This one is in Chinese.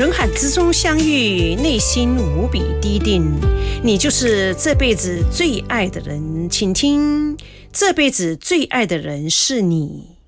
人海之中相遇，内心无比笃定，你就是这辈子最爱的人。请听，这辈子最爱的人是你。